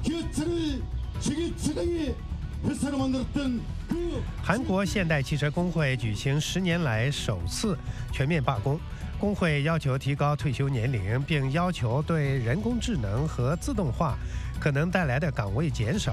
韩国现代汽车工会举行10年来首次全面罢工，工会要求提高退休年龄，并要求对人工智能和自动化可能带来的岗位减少